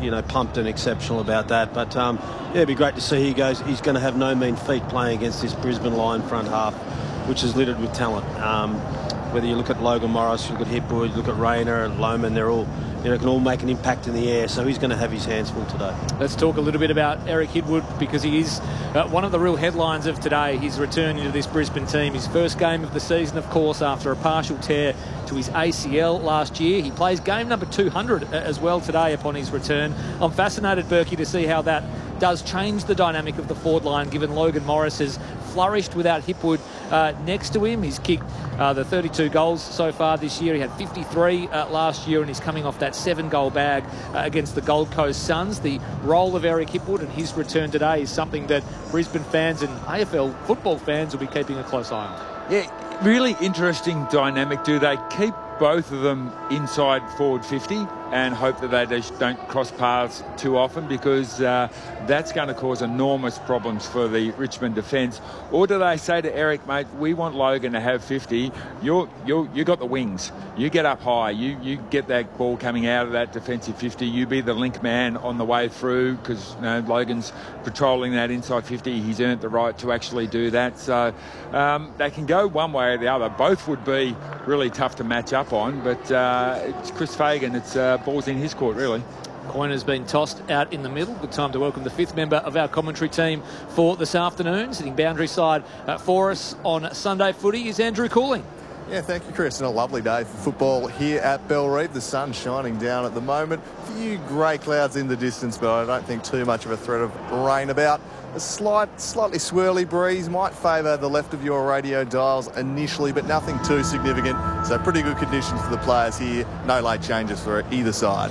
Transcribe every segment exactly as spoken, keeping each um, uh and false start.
you know, pumped and exceptional about that. But um, yeah, it'd be great to see he goes. He's going to have no mean feat playing against this Brisbane Lion front half, which is littered with talent. Um, whether you look at Logan Morris, you look at Hipwood, you look at Rayner and Lohman, they're all, you know, can all make an impact in the air. So he's going to have his hands full today. Let's talk a little bit about Eric Hipwood, because he is uh, one of the real headlines of today. He's returning to this Brisbane team. His first game of the season, of course, after a partial tear to his A C L last year. He plays game number two hundred as well today upon his return. I'm fascinated, Berkey, to see how that does change the dynamic of the forward line, given Logan Morris has flourished without Hipwood uh, next to him. He's kicked uh, the thirty-two goals so far this year. He had fifty-three uh, last year, and he's coming off that seven-goal bag uh, against the Gold Coast Suns. The role of Eric Hipwood and his return today is something that Brisbane fans and A F L football fans will be keeping a close eye on. Yeah, really interesting dynamic. Do they keep both of them inside forward fifty and hope that they just don't cross paths too often, because uh, that's going to cause enormous problems for the Richmond defence? Or do they say to Eric, mate, we want Logan to have fifty. You're, you're, you got the wings. You get up high. You, you get that ball coming out of that defensive fifty. You be the link man on the way through, because you know, Logan's patrolling that inside fifty. He's earned the right to actually do that. So um, they can go one way or the other. Both would be really tough to match up on, but uh, it's Chris Fagan. It's uh, balls in his court, really. Coin has been tossed out in the middle. Good time to welcome the fifth member of our commentary team for this afternoon. Sitting boundary side uh, for us on Sunday footy is Andrew Cooling. Yeah, thank you, Chris. And a lovely day for football here at Bellerive. The sun's shining down at the moment. A few grey clouds in the distance, but I don't think too much of a threat of rain about. A slight, slightly swirly breeze might favour the left of your radio dials initially, but nothing too significant. So pretty good conditions for the players here. No late changes for either side.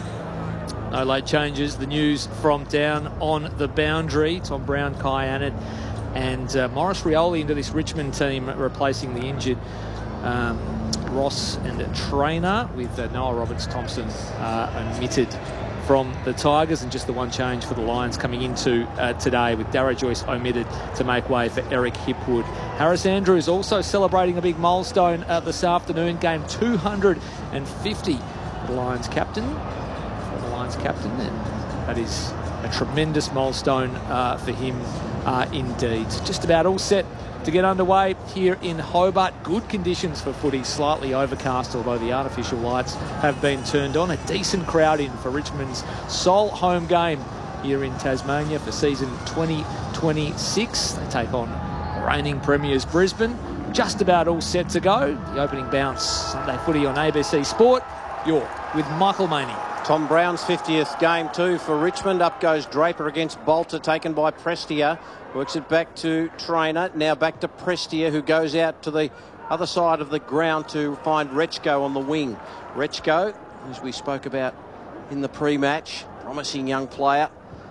No late changes. The news from down on the boundary. Tom Brown, Kai Annett and uh, Maurice Rioli into this Richmond team, replacing the injured um, Ross and Trainer, with uh, Noah Roberts-Thompson uh, omitted from the Tigers, and just the one change for the Lions coming into uh, today, with Darragh Joyce omitted to make way for Eric Hipwood. Harris Andrews also celebrating a big milestone uh, this afternoon, game two hundred fifty for the Lions captain, for the Lions captain, and that is a tremendous milestone uh, for him uh, indeed. Just about all set to get underway here in Hobart. Good conditions for footy, slightly overcast, although the artificial lights have been turned on. A decent crowd in for Richmond's sole home game here in Tasmania for season twenty twenty-six. They take on reigning premiers Brisbane. Just about all set to go. The opening bounce, Sunday footy on A B C Sport. You're with Michael Maney. Tom Brown's fiftieth game too for Richmond. Up goes Draper against Bolter, taken by Prestia. Works it back to Trainer. Now back to Prestia, who goes out to the other side of the ground to find Rechko on the wing. Rechko, as we spoke about in the pre-match, promising young player,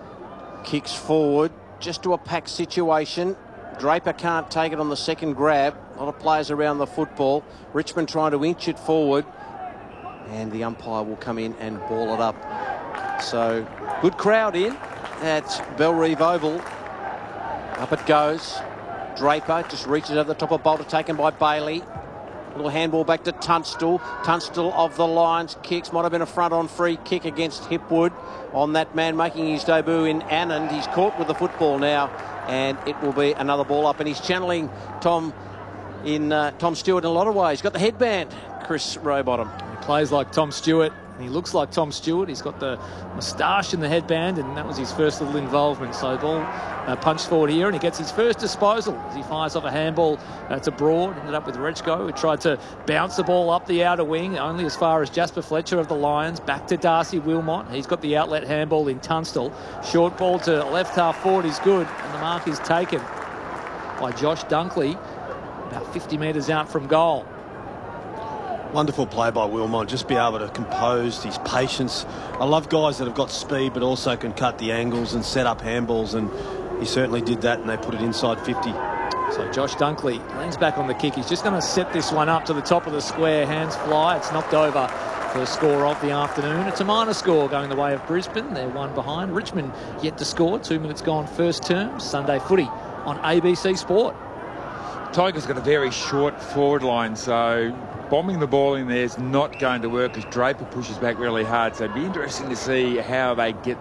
kicks forward just to a packed situation. Draper can't take it on the second grab. A lot of players around the football. Richmond trying to inch it forward, and the umpire will come in and ball it up. So good crowd in at Bellerive Oval. Up it goes. Draper just reaches over the top of Bolter, taken by Bailey. Little handball back to Tunstall. Tunstall of the Lions kicks. Might have been a front-on free kick against Hipwood on that man making his debut in Anand. He's caught with the football now, and it will be another ball up. And he's channeling Tom in uh, Tom Stewart in a lot of ways. He's got the headband, Chris Rowbottom. He plays like Tom Stewart, and he looks like Tom Stewart. He's got the moustache and the headband, and that was his first little involvement. So ball uh, punched forward here, and he gets his first disposal as he fires off a handball uh, to Broad. Ended up with Rechko, who tried to bounce the ball up the outer wing, only as far as Jasper Fletcher of the Lions. Back to Darcy Wilmot. He's got the outlet handball in Tunstall. Short ball to left half forward is good, and the mark is taken by Josh Dunkley, about fifty metres out from goal. Wonderful play by Wilmot, just be able to compose his patience. I love guys that have got speed but also can cut the angles and set up handballs, and he certainly did that, and they put it inside fifty. So Josh Dunkley leans back on the kick. He's just going to set this one up to the top of the square. Hands fly. It's knocked over for the score of the afternoon. It's a minor score going the way of Brisbane. They're one behind. Richmond yet to score. Two minutes gone first term. Sunday footy on A B C Sport. Tigers got a very short forward line, so bombing the ball in there is not going to work as Draper pushes back really hard. So it'd be interesting to see how they get